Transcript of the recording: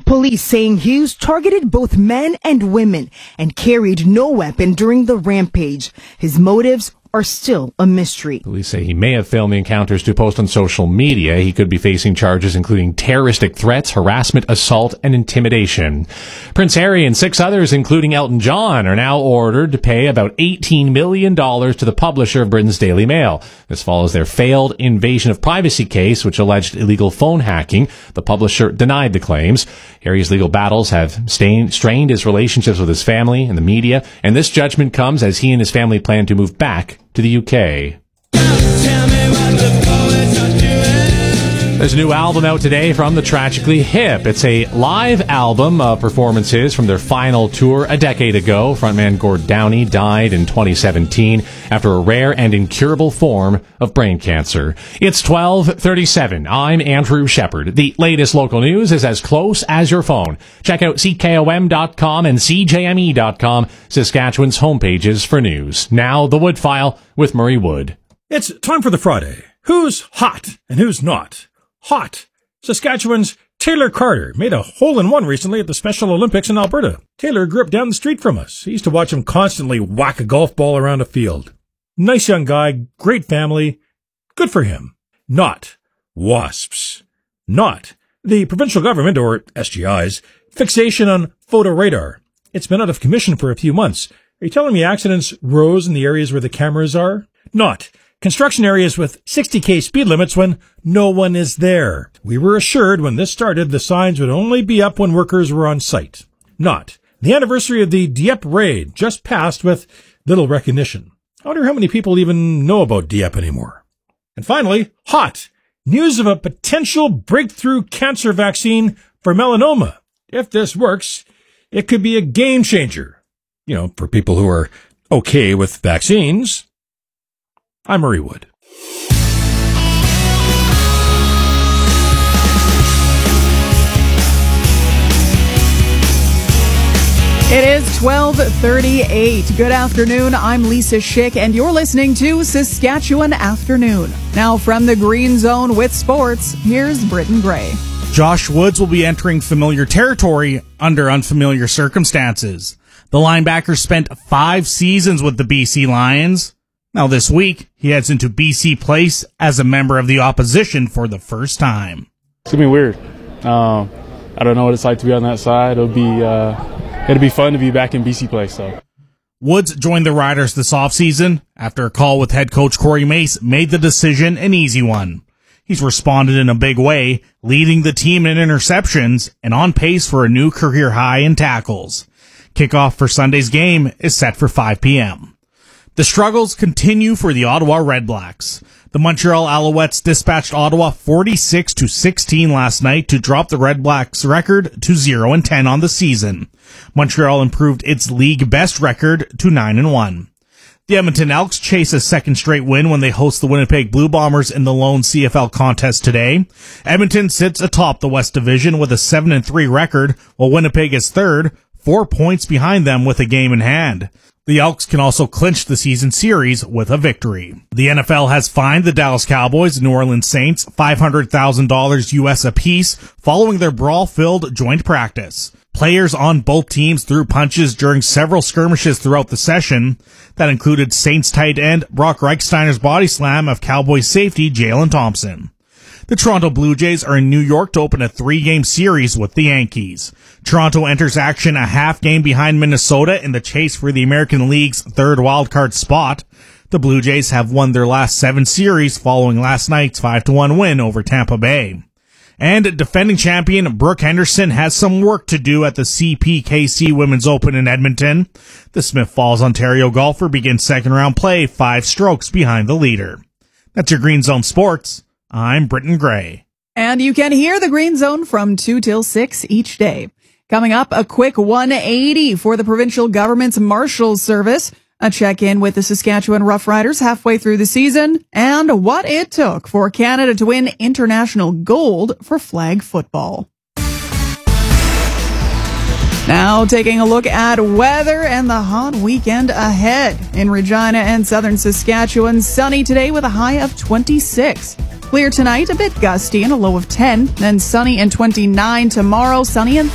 Police saying Hughes targeted both men and women and carried no weapon during the rampage. His motives are still a mystery. Police say he may have filmed the encounters to post on social media. He could be facing charges including terroristic threats, harassment, assault, and intimidation. Prince Harry and 6 others, including Elton John, are now ordered to pay about $18 million to the publisher of Britain's Daily Mail. This follows their failed invasion of privacy case, which alleged illegal phone hacking. The publisher denied the claims. Harry's legal battles have strained his relationships with his family and the media, and this judgment comes as he and his family plan to move back to the UK. There's a new album out today from the Tragically Hip. It's a live album of performances from their final tour a decade ago. Frontman Gord Downie died in 2017 after a rare and incurable form of brain cancer. It's 12:37. I'm Andrew Shepard. The latest local news is as close as your phone. Check out CKOM.com and CJME.com, Saskatchewan's homepages for news. Now, the Wood File with Murray Wood. It's time for the Friday. Who's hot and who's not? Hot. Saskatchewan's Taylor Carter made a hole-in-one recently at the Special Olympics in Alberta. Taylor grew up down the street from us. He used to watch him constantly whack a golf ball around a field. Nice young guy, great family. Good for him. Not wasps. Not the provincial government, or SGI's, fixation on photo radar. It's been out of commission for a few months. Are you telling me accidents rose in the areas where the cameras are? Not construction areas with 60k speed limits when no one is there. We were assured when this started the signs would only be up when workers were on site. Not the anniversary of the Dieppe raid just passed with little recognition. I wonder how many people even know about Dieppe anymore. And finally, hot. News of a potential breakthrough cancer vaccine for melanoma. If this works, it could be a game changer. You know, for people who are okay with vaccines. I'm Murray Wood. It is 12:38. Good afternoon. I'm Lisa Schick, and you're listening to Saskatchewan Afternoon. Now from the Green Zone with sports, here's Britton Gray. Josh Woods will be entering familiar territory under unfamiliar circumstances. The linebacker spent 5 seasons with the BC Lions. Now this week, he heads into BC Place as a member of the opposition for the first time. It's going to be weird. I don't know what it's like to be on that side. It'll be fun to be back in BC Place. So. Woods joined the Riders this offseason after a call with head coach Corey Mace made the decision an easy one. He's responded in a big way, leading the team in interceptions and on pace for a new career high in tackles. Kickoff for Sunday's game is set for 5 p.m. The struggles continue for the Ottawa Redblacks. The Montreal Alouettes dispatched Ottawa 46-16 last night to drop the Redblacks record to 0-10 on the season. Montreal improved its league best record to 9-1. The Edmonton Elks chase a second straight win when they host the Winnipeg Blue Bombers in the lone CFL contest today. Edmonton sits atop the West Division with a 7-3 record, while Winnipeg is third, 4 points behind them with a game in hand. The Elks can also clinch the season series with a victory. The NFL has fined the Dallas Cowboys and New Orleans Saints $500,000 US apiece following their brawl-filled joint practice. Players on both teams threw punches during several skirmishes throughout the session. That included Saints tight end Brock Reichsteiner's body slam of Cowboys safety Jalen Thompson. The Toronto Blue Jays are in New York to open a 3-game series with the Yankees. Toronto enters action a half game behind Minnesota in the chase for the American League's third wildcard spot. The Blue Jays have won their last 7 series following last night's 5-1 win over Tampa Bay. And defending champion Brooke Henderson has some work to do at the CPKC Women's Open in Edmonton. The Smith Falls, Ontario golfer begins second-round play 5 strokes behind the leader. That's your Green Zone Sports. I'm Britton Gray. And you can hear the Green Zone from 2 till 6 each day. Coming up, a quick 180 for the provincial government's Marshals Service, a check-in with the Saskatchewan Roughriders halfway through the season, and what it took for Canada to win international gold for flag football. Now taking a look at weather and the hot weekend ahead. In Regina and southern Saskatchewan, sunny today with a high of 26. Clear tonight, a bit gusty and a low of 10. Then sunny and 29 tomorrow, sunny and